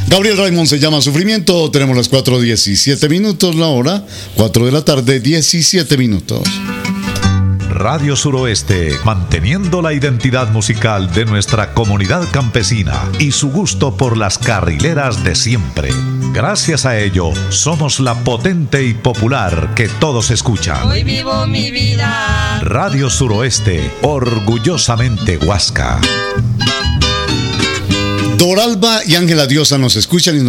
Gabriel Raymond se llama Sufrimiento. Tenemos las 4:17 minutos, la hora 4 de la tarde, 17 minutos. Radio Suroeste, manteniendo la identidad musical de nuestra comunidad campesina y su gusto por las carrileras de siempre. Gracias a ello, somos la potente y popular que todos escuchan. Hoy vivo mi vida. Radio Suroeste, orgullosamente Huasca. Doralba y Ángela Diosa nos escuchan y nos